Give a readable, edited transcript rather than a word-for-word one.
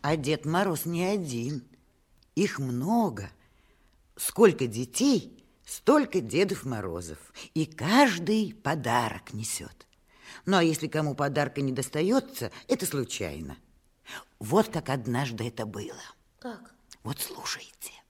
А Дед Мороз не один. Их много. Сколько детей, столько Дедов Морозов. И каждый подарок несет. Ну, а если кому подарка не достается, это случайно. Вот как однажды это было. Как? Вот слушайте.